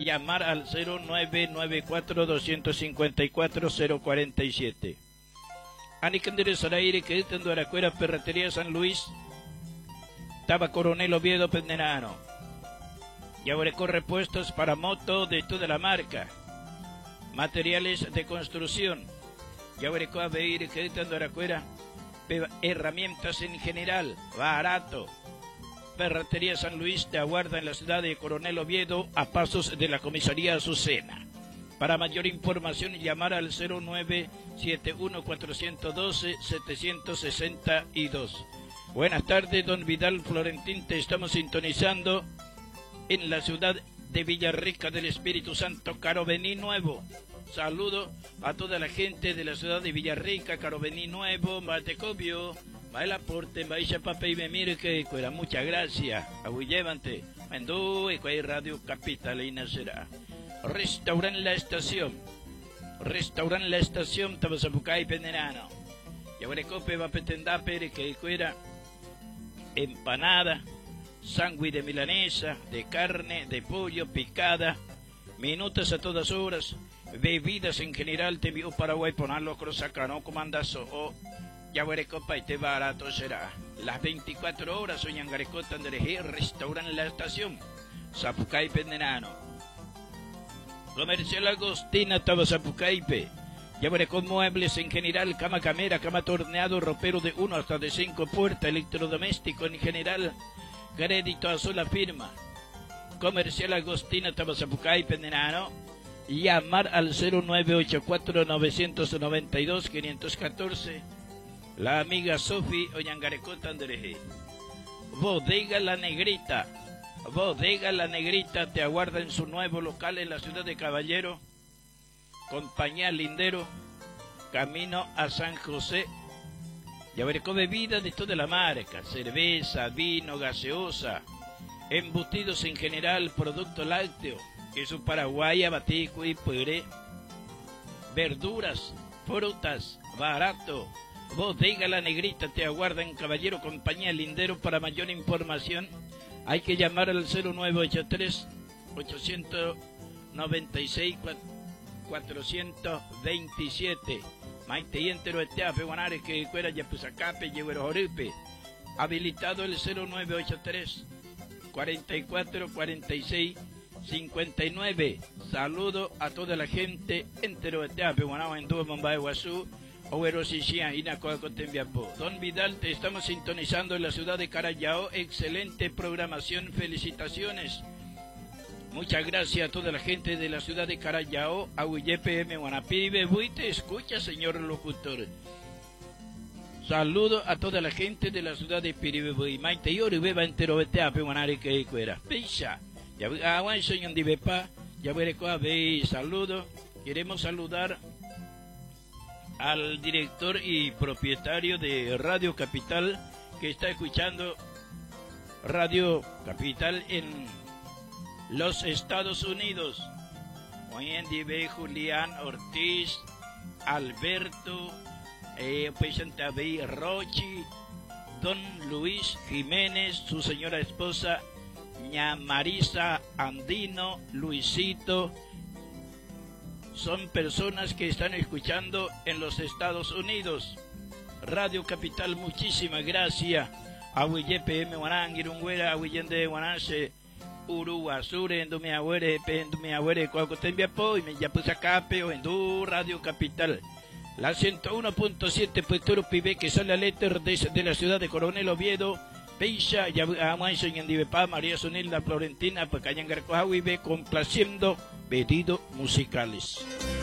llamar al 0994-254-047. Anicandere Saraire, que estando Aracuera, Ferretería San Luis, Taba Coronel Oviedo Pendenano. Yaguarecó repuestos para moto de toda la marca. Materiales de construcción. Yaguarecó Aveire, que estando Aracuera, herramientas en general, barato. Ferretería San Luis te aguarda en la ciudad de Coronel Oviedo, a pasos de la comisaría Azucena. Para mayor información, llamar al 0971-412-762. Buenas tardes, don Vidal Florentín, te estamos sintonizando en la ciudad de Villarrica del Espíritu Santo, Carovení Nuevo. Saludo a toda la gente de la ciudad de Villarrica, Carovení Nuevo, Matecobio, va el aporte, va a papá y me mire que fuera, muchas gracias. Aguillévante, Mendú y Cuay Radio Capitalina será. Restaurant La Estación, Tabasapucay Pendenano. Yaguarecope va petendá pere que fuera empanada, sándwich de milanesa, de carne, de pollo, picada, minutas a todas horas, bebidas en general, te envió Paraguay, ponerlo cruzacano, comandazo o Yaguarecopa y te barato será. Las 24 horas, Oñangarecota de Restaurant La Estación, Zapucay Pendenano. Comercial Agostina, Tabasapucaipe. Yaguarecó muebles en general, cama camera, cama torneado, ropero de 1 hasta de 5 puertas, electrodoméstico en general, crédito a sola firma. Comercial Agostina, Tabasapucaipe, Pendenano. Llamar al 0984-992-514. La amiga Sofi Oñangarecota Andereje. Bodega La Negrita te aguarda en su nuevo local en la ciudad de Caballero. Compañía Lindero, camino a San José. Yaguarecó bebidas de toda la marca, cerveza, vino, gaseosa, embutidos en general, producto lácteo, queso paraguaya, batico y puré, verduras, frutas, barato. Bodega La Negrita te aguarda en Caballero, compañía Lindero. Para mayor información hay que llamar al 0983-896-427. Maite y entero esteape, guanare que fuera ya pusacape, lleguero joripe. Habilitado el 0983-4446-59. Saludo a toda la gente entero esteape, guanao en Dúo, Bombay, Guazú. Don Vidal, te estamos sintonizando en la ciudad de Carayao. Excelente programación, felicitaciones. Muchas gracias a toda la gente de la ciudad de Carayao. AUYPM Guanapibe, te escucha, señor locutor. Saludo a toda la gente de la ciudad de Piribe, Maite y Oribeba entero Beteape Guanare que fuera. Pisa, ya aguay señor Dibepa, ya veré saludo. Queremos saludar al director y propietario de Radio Capital, que está escuchando Radio Capital en los Estados Unidos. Hoy en día Julián Ortiz, Alberto, Rochi, Don Luis Jiménez, su señora esposa, ña Marisa Andino, Luisito. Son personas que están escuchando en los Estados Unidos. Radio Capital, muchísimas gracias. AUYPM Guanán, Irungüera, AUYende Guanase, Uruguasure, Endumiagüere, Pendumiagüere, Coacotembiapo, y me ya puse acá, peo, en Radio Capital. La 101.7 Puerto Pibe, que sale a letter de la ciudad de Coronel Oviedo. Peisha, Yamanso y Endibepa, María Sonilda Florentina, Pacayangarcoahuibe, complaciendo pedidos musicales.